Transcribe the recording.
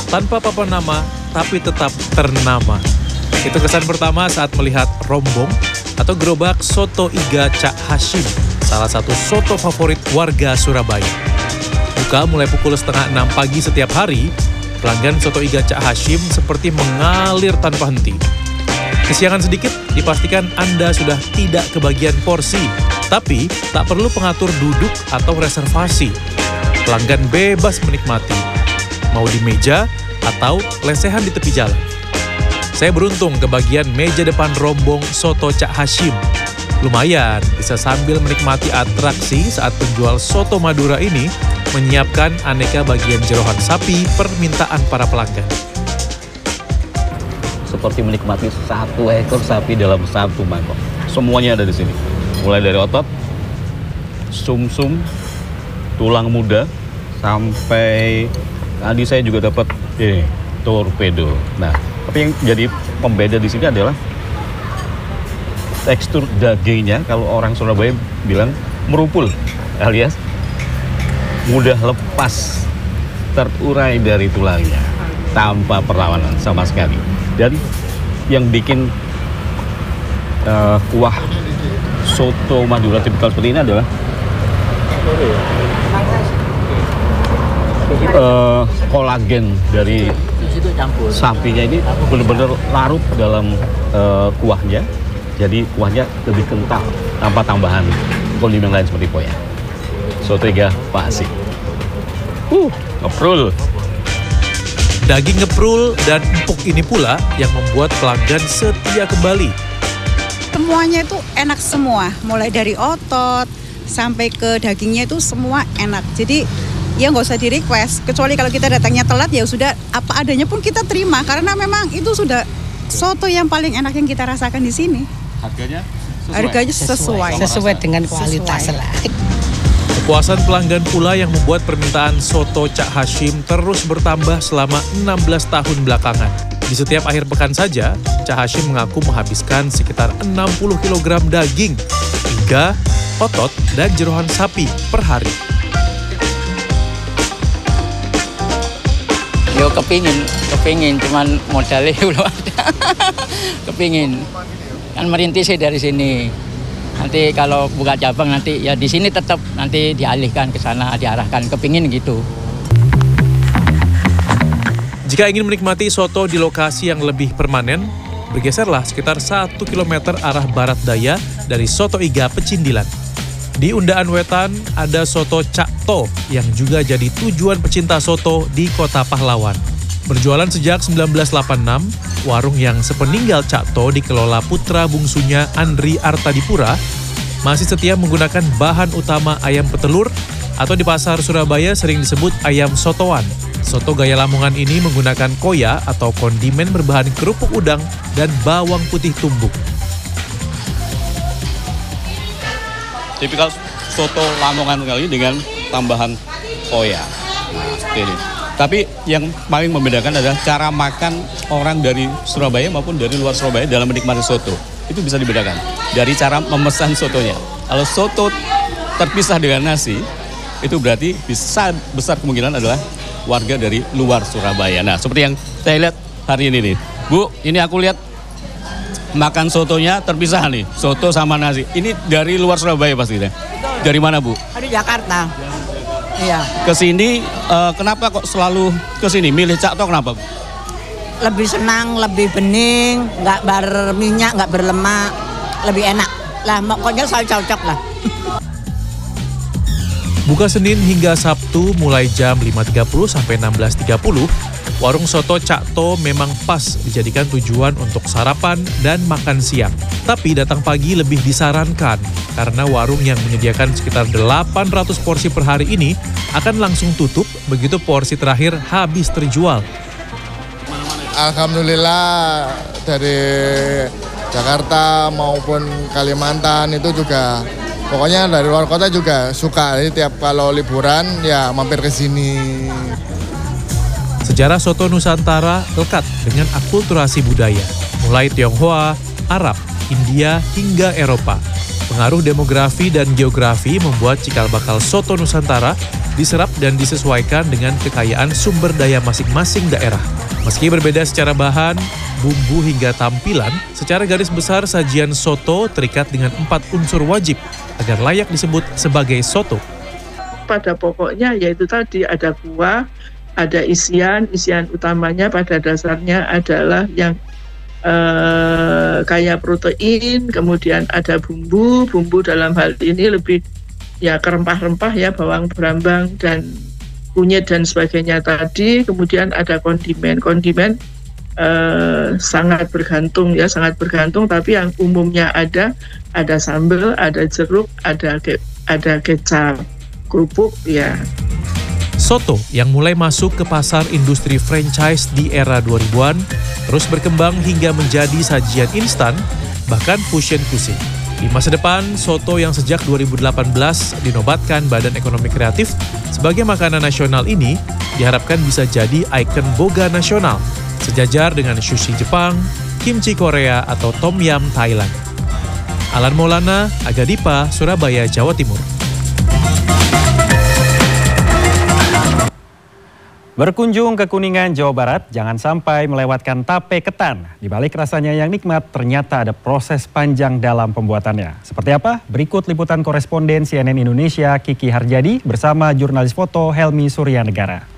tanpa papan nama, tapi tetap ternama. Itu kesan pertama saat melihat rombong atau gerobak soto Iga Cak Hasyim, salah satu soto favorit warga Surabaya. Buka mulai pukul 5:30 pagi setiap hari, pelanggan soto Iga Cak Hasyim seperti mengalir tanpa henti. Kesiangan sedikit, dipastikan Anda sudah tidak kebagian porsi, tapi tak perlu pengatur duduk atau reservasi. Pelanggan bebas menikmati, mau di meja atau lesehan di tepi jalan. Saya beruntung kebagian meja depan rombong soto Cak Hasyim. Lumayan, bisa sambil menikmati atraksi saat penjual soto Madura ini menyiapkan aneka bagian jeroan sapi permintaan para pelanggan. Seperti menikmati 1 ekor sapi dalam 1 mangkok. Semuanya ada di sini. Mulai dari otot, sumsum, tulang muda, sampai tadi saya juga dapat torpedo. Nah, tapi yang jadi pembeda di sini adalah tekstur dagingnya. Kalau orang Surabaya bilang merupul, alias mudah lepas, terurai dari tulangnya tanpa perlawanan sama sekali. Dan yang bikin kuah soto Madura tipikal seperti ini adalah kolagen dari sapinya ini benar-benar larut dalam kuahnya. Jadi kuahnya lebih kental tanpa tambahan kondimen lain seperti poya. Soto Iga Pak Hasyim. Ngeprul. Daging ngeprul dan empuk ini pula yang membuat pelanggan setia kembali. Semuanya itu enak semua, mulai dari otot sampai ke dagingnya itu semua enak. Jadi ya nggak usah di request, kecuali kalau kita datangnya telat ya sudah apa adanya pun kita terima karena memang itu sudah soto yang paling enak yang kita rasakan di sini. Harganya sesuai dengan kualitas lah. Kepuasan pelanggan pula yang membuat permintaan soto Cak Hasyim terus bertambah selama 16 tahun belakangan. Di setiap akhir pekan saja, Cak Hasyim mengaku menghabiskan sekitar 60 kg daging, iga, otot, dan jeroan sapi per hari. Yo kepingin, cuman modalnya belum ada. Kepingin, kan merintis dari sini. Nanti kalau buka cabang nanti ya di sini tetap nanti dialihkan ke sana, diarahkan, kepingin gitu. Jika ingin menikmati soto di lokasi yang lebih permanen, bergeserlah sekitar 1 km arah barat daya dari Soto Iga Pecindilan. Di Undaan Wetan ada soto Cak To yang juga jadi tujuan pecinta soto di Kota Pahlawan. Berjualan sejak 1986, warung yang sepeninggal Cak To dikelola putra bungsunya Andri Artadipura masih setia menggunakan bahan utama ayam petelur atau di pasar Surabaya sering disebut ayam sotoan. Soto gaya Lamongan ini menggunakan koya atau kondimen berbahan kerupuk udang dan bawang putih tumbuk. Tipikal soto Lamongan kali dengan tambahan koya. Nah, seperti ini. Tapi yang paling membedakan adalah cara makan orang dari Surabaya maupun dari luar Surabaya dalam menikmati soto. Itu bisa dibedakan dari cara memesan sotonya. Kalau soto terpisah dengan nasi, itu berarti besar kemungkinan adalah warga dari luar Surabaya. Nah, seperti yang saya lihat hari ini nih. Bu, ini aku lihat makan sotonya terpisah nih, soto sama nasi. Ini dari luar Surabaya pastinya. Dari mana, Bu? Dari Jakarta. Iya. Kesini, kenapa kok selalu kesini? Milih Cak To kenapa, Bu? Lebih senang, lebih bening, nggak berminyak, nggak berlemak, lebih enak. Lah, pokoknya selalu cocok lah. Buka Senin hingga Sabtu mulai jam 5.30 sampai 16.30, warung soto Cak To memang pas dijadikan tujuan untuk sarapan dan makan siang. Tapi datang pagi lebih disarankan, karena warung yang menyediakan sekitar 800 porsi per hari ini akan langsung tutup begitu porsi terakhir habis terjual. Alhamdulillah dari Jakarta maupun Kalimantan itu juga, pokoknya dari luar kota juga suka. Jadi tiap kalau liburan ya mampir ke sini. Sejarah soto Nusantara lekat dengan akulturasi budaya, mulai Tionghoa, Arab, India hingga Eropa. Pengaruh demografi dan geografi membuat cikal bakal soto Nusantara diserap dan disesuaikan dengan kekayaan sumber daya masing-masing daerah. Meski berbeda secara bahan, bumbu hingga tampilan, secara garis besar sajian soto terikat dengan 4 unsur wajib agar layak disebut sebagai soto. Pada pokoknya yaitu tadi ada kuah, ada isian utamanya pada dasarnya adalah yang kaya protein, kemudian ada bumbu dalam hal ini lebih ya ke rempah-rempah ya, bawang brambang dan kunyit dan sebagainya tadi. Kemudian ada kondimen sangat bergantung, tapi yang umumnya ada sambal, ada jeruk, ada kecap, kerupuk ya. Soto yang mulai masuk ke pasar industri franchise di era 2000-an terus berkembang hingga menjadi sajian instan, bahkan fusion cuisine. Di masa depan, soto yang sejak 2018 dinobatkan Badan Ekonomi Kreatif sebagai makanan nasional ini diharapkan bisa jadi ikon boga nasional, sejajar dengan sushi Jepang, kimchi Korea, atau tom yum Thailand. Alan Maulana, Aga Dipa, Surabaya, Jawa Timur. Berkunjung ke Kuningan, Jawa Barat, jangan sampai melewatkan tape ketan. Di balik rasanya yang nikmat, ternyata ada proses panjang dalam pembuatannya. Seperti apa? Berikut liputan koresponden CNN Indonesia Kiki Harjadi bersama jurnalis foto Helmi Suryanegara.